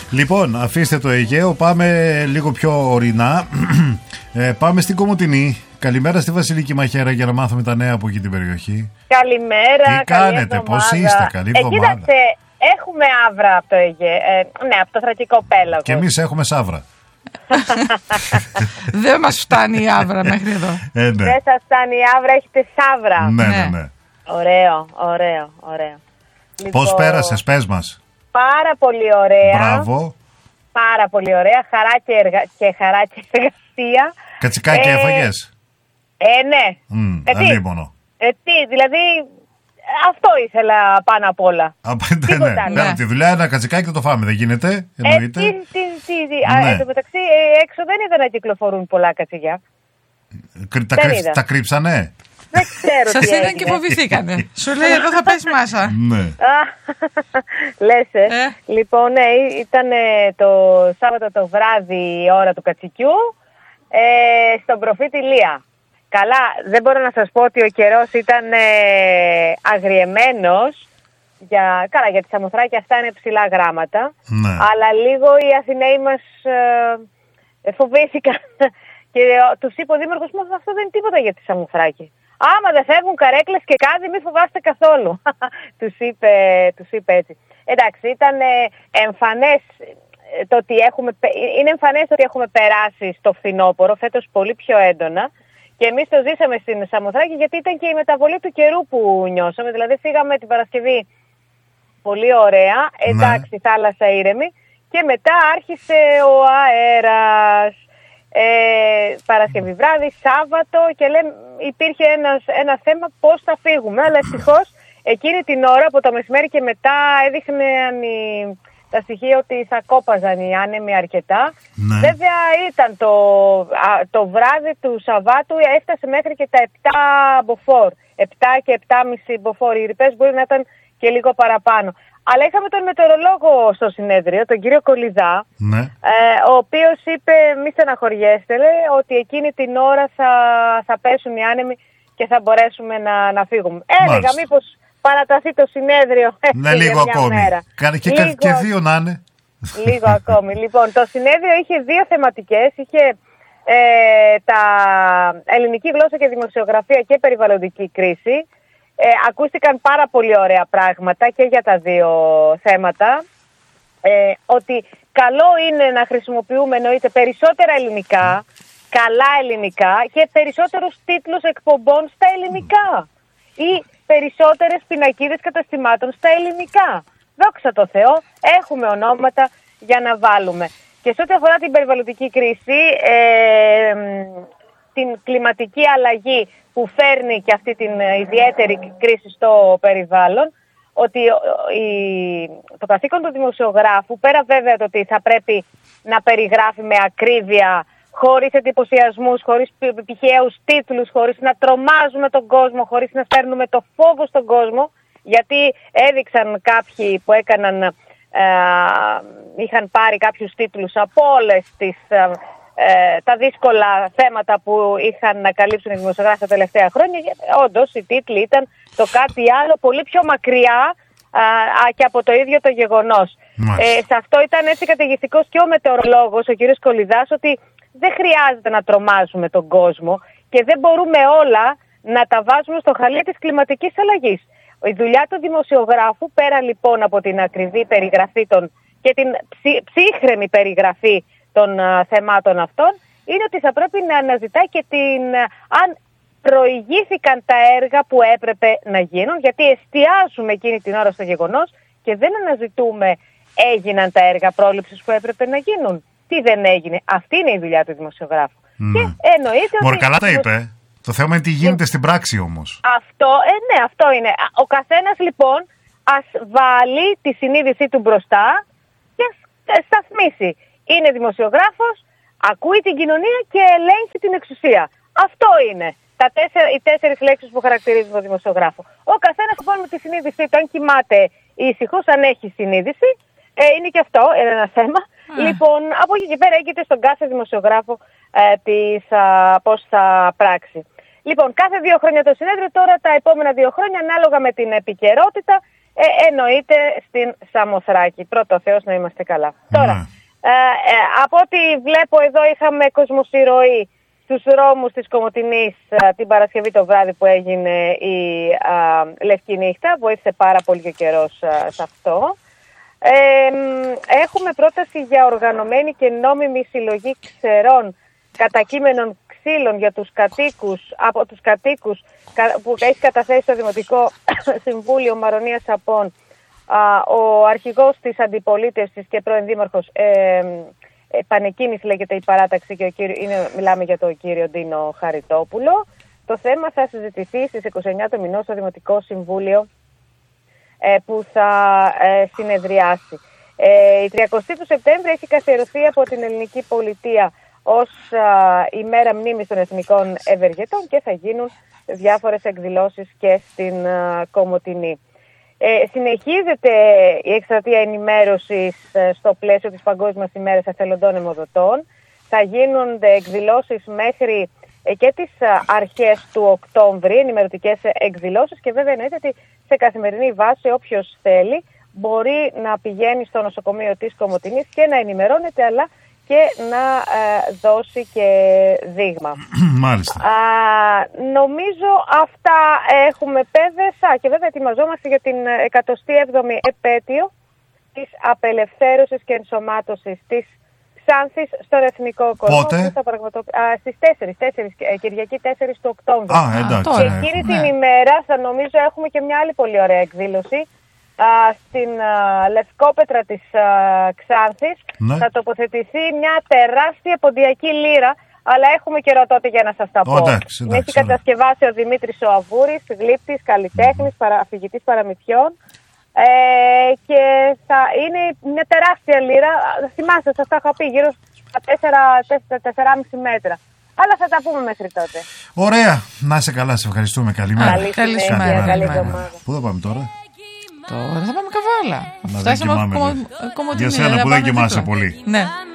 Λοιπόν, αφήστε το Αιγαίο, πάμε λίγο πιο ορεινά. Πάμε στην Κομοτηνή. Καλημέρα στη Βασιλική Μαχαίρα για να μάθουμε τα νέα από εκεί την περιοχή. Καλημέρα. Τι κάνετε, πώς είστε, καλή εβδομάδα. Κοίταξε, έχουμε άβρα από το Αιγαίο. Ναι, από το Θρακικό Πέλαγος. Και εμείς έχουμε σαύρα. Δεν μας φτάνει η άβρα μέχρι εδώ. Ναι. Δεν σας φτάνει η άβρα, έχετε σαύρα. Ναι. Ωραίο. Πώς Λοιπόν, πέρασες, πες μας. Πάρα πολύ ωραία. Μπράβο. Πάρα πολύ ωραία. Χαρά και εργασία. Κατσικάκι έφαγες. Ναι. Αλίμονο. Τι, δηλαδή, αυτό ήθελα πάνω απ' όλα. Ναι, τη δουλειά ένα κατσικάκι θα το φάμε, δεν γίνεται. Εννοείται. Εν τω μεταξύ, έξω δεν είδα να κυκλοφορούν πολλά κατσικιά. Τα κρύψανε. Δεν ξέρω. Σας είδαν και φοβηθήκανε. Σου λέει εδώ θα πέσει μάσα. Ναι. Λες, Λοιπόν, ναι, ήταν το Σάββατο το βράδυ η ώρα του κατσικιού στον προφήτη Λία. Καλά, δεν μπορώ να σας πω ότι ο καιρός ήταν αγριεμένος. Για τη Σαμοθράκη αυτά είναι ψηλά γράμματα. Ναι. Αλλά λίγο οι Αθηναίοι μας φοβήθηκαν. Και τους είπε ο Δήμαρχος μου, αυτό δεν είναι τίποτα για τη Σαμοθράκη. Άμα δεν φεύγουν καρέκλες και κάτι, μην φοβάστε καθόλου. τους είπε έτσι. Εντάξει, ήταν εμφανές το ότι είναι εμφανές ότι έχουμε περάσει στο φθινόπωρο, φέτος πολύ πιο έντονα. Και εμείς το ζήσαμε στην Σαμοθράκη γιατί ήταν και η μεταβολή του καιρού που νιώσαμε. Δηλαδή φύγαμε την Παρασκευή πολύ ωραία, εντάξει, θάλασσα ήρεμη. Και μετά άρχισε ο αέρας. Παρασκευή βράδυ, Σάββατο και υπήρχε ένα θέμα πώς θα φύγουμε, αλλά ευτυχώς εκείνη την ώρα από το μεσημέρι και μετά έδειχναν τα στοιχεία ότι θα κόπαζαν οι άνεμοι αρκετά. Ναι. Βέβαια ήταν το βράδυ του Σαββάτου έφτασε μέχρι και τα 7 μποφόρ, 7 και 7,5 μποφόρ. Οι ρηπές μπορεί να ήταν και λίγο παραπάνω. Αλλά είχαμε τον μετεωρολόγο στο συνέδριο, τον κύριο Κολιδά, ναι. Ο οποίος είπε μη στεναχωριέστε, λέει, ότι εκείνη την ώρα θα πέσουν οι άνεμοι και θα μπορέσουμε να φύγουμε. Έλεγα μήπως παραταθεί το συνέδριο λίγο ακόμη. Μέρα. Και δύο να είναι. Λίγο ακόμη. Λοιπόν, το συνέδριο είχε δύο θεματικές. Είχε τα ελληνική γλώσσα και δημοσιογραφία και περιβαλλοντική κρίση. Ακούστηκαν πάρα πολύ ωραία πράγματα και για τα δύο θέματα. Ότι καλό είναι να χρησιμοποιούμε εννοείται περισσότερα ελληνικά, καλά ελληνικά και περισσότερους τίτλους εκπομπών στα ελληνικά ή περισσότερες πινακίδες καταστημάτων στα ελληνικά. Δόξα τω Θεώ, έχουμε ονόματα για να βάλουμε. Και σε ό,τι αφορά την περιβαλλοντική κρίση, την κλιματική αλλαγή που φέρνει και αυτή την ιδιαίτερη κρίση στο περιβάλλον, ότι το καθήκον του δημοσιογράφου, πέρα βέβαια το ότι θα πρέπει να περιγράφει με ακρίβεια, χωρίς εντυπωσιασμούς, χωρίς πηχαίους τίτλους, χωρίς να τρομάζουμε τον κόσμο, χωρίς να φέρνουμε το φόβο στον κόσμο, γιατί έδειξαν κάποιοι που είχαν πάρει κάποιους τίτλους από όλες τα δύσκολα θέματα που είχαν να καλύψουν οι δημοσιογράφοι τα τελευταία χρόνια. Όντως οι τίτλοι ήταν το κάτι άλλο πολύ πιο μακριά και από το ίδιο το γεγονός. Σε αυτό ήταν έτσι καταιγιστικός και ο μετεωρολόγος, ο κ. Κολιδάς, ότι δεν χρειάζεται να τρομάζουμε τον κόσμο και δεν μπορούμε όλα να τα βάζουμε στο χαλί της κλιματικής αλλαγής. Η δουλειά του δημοσιογράφου, πέρα λοιπόν από την ακριβή περιγραφή και την ψύχρεμη περιγραφή των θεμάτων αυτών, είναι ότι θα πρέπει να αναζητάει και αν προηγήθηκαν τα έργα που έπρεπε να γίνουν, γιατί εστιάζουμε εκείνη την ώρα στο γεγονός και δεν αναζητούμε έγιναν τα έργα πρόληψης που έπρεπε να γίνουν. Τι δεν έγινε. Αυτή είναι η δουλειά του δημοσιογράφου. Και εννοείται ότι... Καλά τα είπε. Το θέμα είναι τι γίνεται στην πράξη όμως. Ναι, αυτό είναι. Ο καθένας λοιπόν ας βάλει τη συνείδησή του μπροστά και σταθμίσει. Είναι δημοσιογράφος, ακούει την κοινωνία και ελέγχει την εξουσία. Αυτό είναι οι 4 λέξεις που χαρακτηρίζουν τον δημοσιογράφο. Ο καθένας λοιπόν με τη συνείδησή του, αν κοιμάται ήσυχος, αν έχει συνείδηση, είναι και αυτό ένα θέμα. Λοιπόν, από εκεί και πέρα έγκυται στον κάθε δημοσιογράφο πώς θα πράξει. Λοιπόν, κάθε 2 χρόνια το συνέδριο, τώρα τα επόμενα 2 χρόνια, ανάλογα με την επικαιρότητα, εννοείται στην Σαμοθράκη. Πρώτο ο Θεός να είμαστε καλά. Τώρα, από ό,τι βλέπω εδώ είχαμε κοσμοσυρωή στους δρόμους της Κομοτηνής την Παρασκευή το βράδυ που έγινε η Λευκή Νύχτα. Βοήθησε πάρα πολύ και ο καιρός σε αυτό. Έχουμε πρόταση για οργανωμένη και νόμιμη συλλογή ξερών κατακείμενων ξύλων για τους κατοίκους, από τους κατοίκους που έχει καταθέσει το Δημοτικό Συμβούλιο Μαρονίας Σαπών ο αρχηγός της αντιπολίτευσης και πρώην δήμαρχος Πανεκκίνης λέγεται η παράταξη και μιλάμε για τον κύριο Ντίνο Χαριτόπουλο. Το θέμα θα συζητηθεί στις 29 του μηνός στο Δημοτικό Συμβούλιο που θα συνεδριάσει. Η 30 του Σεπτέμβρη έχει καθιερωθεί από την ελληνική πολιτεία ως ημέρα μνήμης των εθνικών ευεργετών και θα γίνουν διάφορες εκδηλώσεις και στην Κομοτηνή. Συνεχίζεται η εκστρατεία ενημέρωσης στο πλαίσιο της Παγκόσμιας ημέρας εθελοντών αιμοδοτών. Θα γίνονται εκδηλώσεις μέχρι και τις αρχές του Οκτώβρη, ενημερωτικές εκδηλώσεις και βέβαια εννοείται ότι σε καθημερινή βάση όποιος θέλει μπορεί να πηγαίνει στο νοσοκομείο της Κομοτηνής και να ενημερώνεται αλλά και να δώσει και δείγμα. Μάλιστα. Νομίζω αυτά έχουμε πέδες και βέβαια ετοιμαζόμαστε για την 107η επέτειο της απελευθέρωσης και ενσωμάτωσης της Ξάνθης στον εθνικό κόσμο. Πότε? Στις 4, Κυριακή 4 του Οκτώβρη. Εντάξει. Και εκείνη την ημέρα θα νομίζω έχουμε και μια άλλη πολύ ωραία εκδήλωση. Στην Λευκόπετρα της Ξάνθης θα τοποθετηθεί μια τεράστια ποντιακή λύρα, αλλά έχουμε καιρό τότε για να σας τα πω. Έχει κατασκευάσει ο Δημήτρης ο Αβούρης, γλύπτης, καλλιτέχνης, αφηγητής παραμυθιών και θα είναι μια τεράστια λύρα. Θυμάστε, σας τα είχα πει, γύρω στα 4,5 μέτρα. Αλλά θα τα πούμε μέχρι τότε. Ωραία, να είσαι καλά, σε ευχαριστούμε. Καλημέρα. Καλή εβδομάδα. Πού θα πάμε τώρα? Τώρα θα πάμε Καβάλα. Για σένα που δεν κοιμάσαι πολύ. Ναι.